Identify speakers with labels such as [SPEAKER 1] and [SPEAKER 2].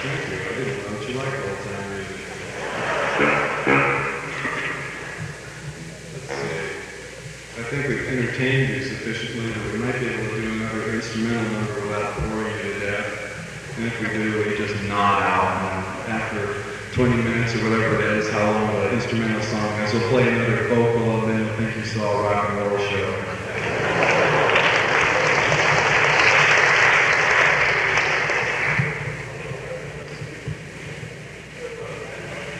[SPEAKER 1] Thank you. I didn't know that you like old time music. Let's see. I think we've entertained you sufficiently that we might be able to do another instrumental number without boring you to death. And if we do, we just nod out, and after 20 minutes or whatever it is, how long the instrumental song is, we'll play another vocal, and then you'll think you saw a rock and roll show.